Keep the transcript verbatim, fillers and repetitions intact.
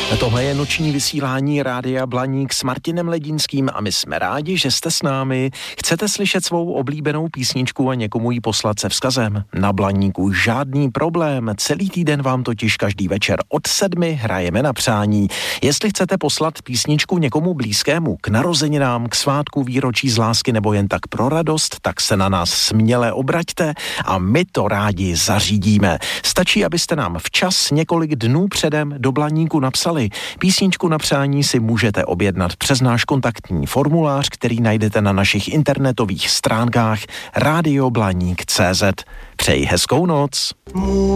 Tohle je noční vysílání Rádia Blaník s Martinem Ledínským a my jsme rádi, že jste s námi. Chcete slyšet svou oblíbenou písničku a někomu ji poslat se vzkazem? Na Blaníku žádný problém. Celý týden vám totiž každý večer od sedmi hrajeme na přání. Jestli chcete poslat písničku někomu blízkému k narozeninám, k svátku, výročí z lásky nebo jen tak pro radost, tak se na nás směle obraťte a my to rádi zařídíme. Stačí, abyste nám včas několik dnů předem do Blaníku napsali. Písničku na přání si můžete objednat přes náš kontaktní formulář, který najdete na našich internetových stránkách rádio blaník tečka cé zet. Přeji hezkou noc.